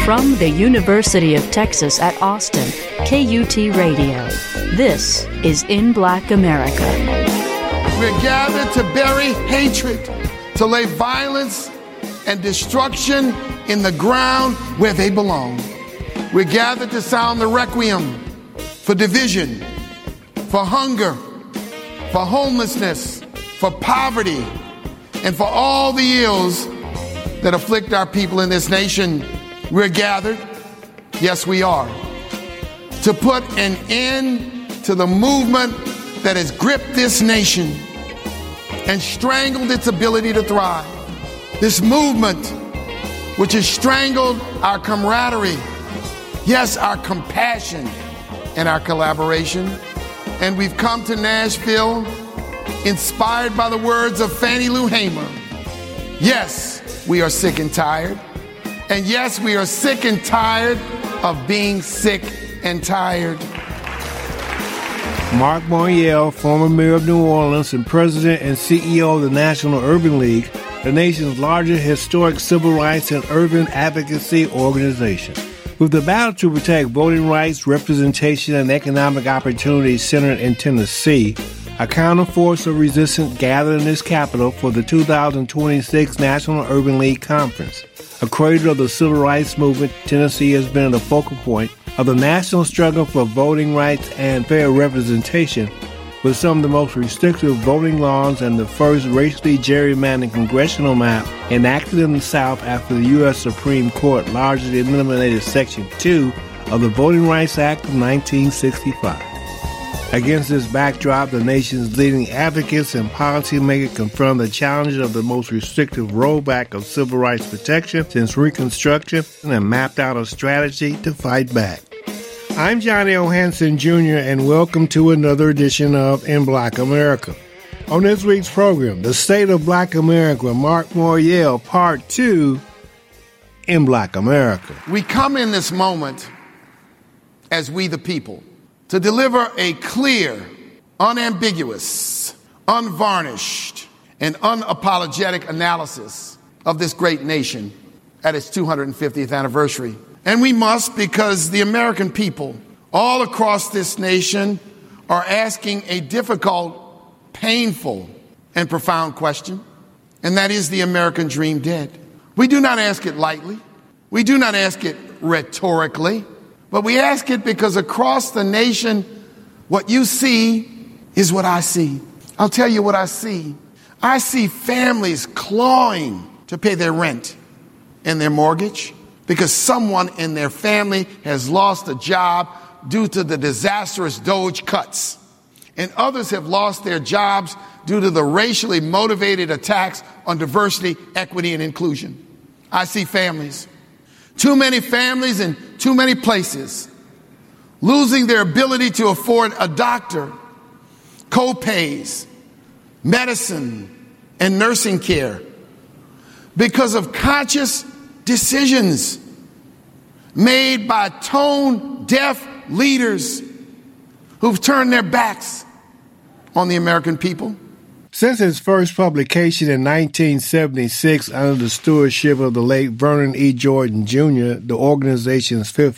From the University of Texas at Austin, KUT Radio. This is In Black America. We're gathered to bury hatred, to lay violence and destruction in the ground where they belong. We're gathered to sound the requiem for division, for hunger, for homelessness, for poverty, and for all the ills that afflict our people in this nation. We're gathered, yes we are, to put an end to the movement that has gripped this nation and strangled its ability to thrive. This movement which has strangled our camaraderie, yes, our compassion and our collaboration. And we've come to Nashville inspired by the words of Fannie Lou Hamer. Yes, we are sick and tired. And yes, we are sick and tired of being sick and tired. Mark Morial, former mayor of New Orleans and president and CEO of the National Urban League, the nation's largest historic civil rights and urban advocacy organization. With the battle to protect voting rights, representation, and economic opportunities centered in Tennessee, a counterforce of resistance gathered in this capital for the 2026 National Urban League Conference. A cradle of the civil rights movement, Tennessee has been at the focal point of the national struggle for voting rights and fair representation, with some of the most restrictive voting laws and the first racially gerrymandered congressional map enacted in the South after the U.S. Supreme Court largely eliminated Section 2 of the Voting Rights Act of 1965. Against this backdrop, the nation's leading advocates and policymakers confront the challenges of the most restrictive rollback of civil rights protection since Reconstruction and mapped out a strategy to fight back. I'm Johnny O. Hanson, Jr., and welcome to another edition of In Black America. On this week's program, The State of Black America, Mark Morial, Part 2, In Black America. We come in this moment as we the people to deliver a clear, unambiguous, unvarnished, and unapologetic analysis of this great nation at its 250th anniversary. And we must, because the American people all across this nation are asking a difficult, painful, and profound question, and that is the American dream dead? We do not ask it lightly. We do not ask it rhetorically. But we ask it because across the nation, what you see is what I see. I'll tell you what I see. I see families clawing to pay their rent and their mortgage because someone in their family has lost a job due to the disastrous DOGE cuts. And others have lost their jobs due to the racially motivated attacks on diversity, equity, and inclusion. I see families. Too many families in too many places losing their ability to afford a doctor, co-pays, medicine, and nursing care because of conscious decisions made by tone-deaf leaders who've turned their backs on the American people. Since its first publication in 1976 under the stewardship of the late Vernon E. Jordan, Jr., the organization's fifth